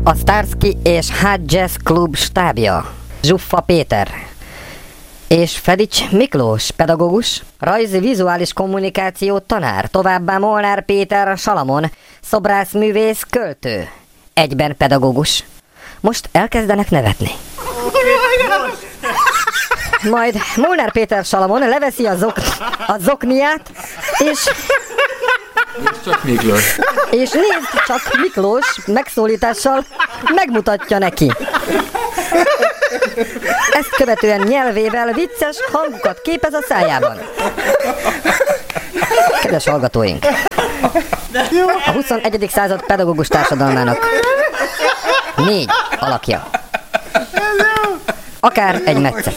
A Starsky és Hutch Jazz Club stábja. Zsuffa Péter és Fedics Miklós, pedagógus, rajzi-vizuális kommunikáció tanár, továbbá Molnár Péter Salamon, szobrászművész, költő, egyben pedagógus. Most elkezdenek nevetni. Majd Molnár Péter Salamon leveszi a zokniát, és csak Miklós. És nézd csak, Miklós megszólítással megmutatja neki. Ezt követően nyelvével vicces hangokat képez a szájában. Kedves hallgatóink! A 21. század pedagógus társadalmának 4 alakja. Akár egy metszet.